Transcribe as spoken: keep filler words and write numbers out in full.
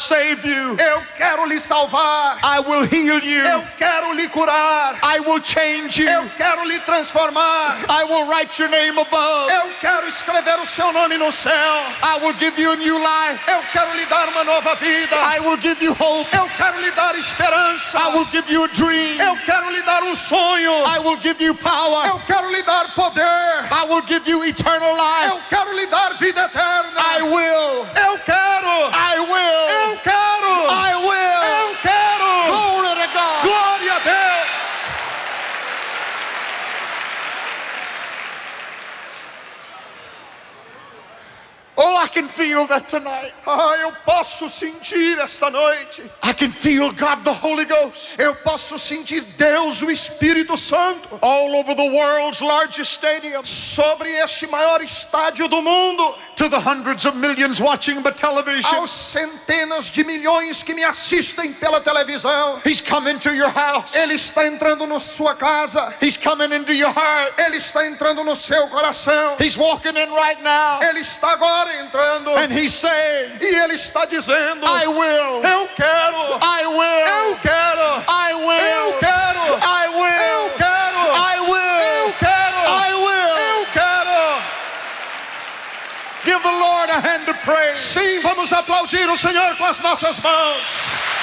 save you. Eu quero lhe salvar. I will heal you. Eu quero lhe curar. I will change you. Eu quero lhe transformar. I will write your name above. Eu quero escrever o seu nome no céu. I will give you a new life. Eu quero lhe dar uma nova vida. I will give you hope. Eu quero lhe dar esperança. I will give you a dream. Eu quero lhe dar um sonho. I will give you power. Eu quero lhe dar poder. I will give you eternal life. Eu quero lhe dar vida eterna. I will. Eu quero. I will. Eu quero. I will. Eu quero. Glory to God. Glória a Deus. Oh, I can feel that tonight. Ah, eu posso sentir esta noite. I can feel God the Holy Ghost Eu posso sentir Deus, o Espírito Santo, all over the world's largest stadium. sobre este maior estádio do mundo. To the hundreds of millions watching the television. Aos centenas de milhões que me assistem pela televisão. He's come into your house. Ele está entrando na sua casa. He's coming into your heart. Ele está entrando no seu coração. He's walking in right now. Ele está agora entrando. And he's saying, E ele está dizendo: I will. Eu quero. I will. Eu quero. I will. Eu quero. I will. Eu quero. I will. Eu quero. I will. Eu quero. Give the Lord a hand of praise. Sim, vamos aplaudir o Senhor com as nossas mãos.